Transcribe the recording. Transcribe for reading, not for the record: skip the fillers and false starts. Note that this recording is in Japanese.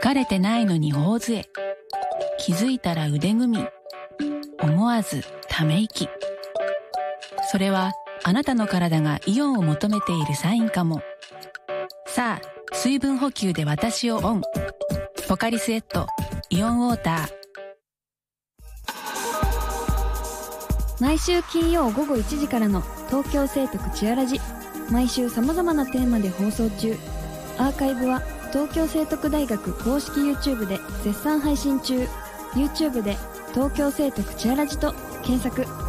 疲れてないのに大勢。気づいたら腕組み。思わずため息。それはあなたの体がイオンを求めているサインかも。さあ、水分補給で私をオン。ポカリスエットイオンウォーター。 毎週金曜午後1時からの東京聖徳チアラジ。毎週様々なテーマで放送中。アーカイブは東京聖徳大学公式 YouTube で絶賛配信中。 YouTube で東京聖徳チアラジと検索。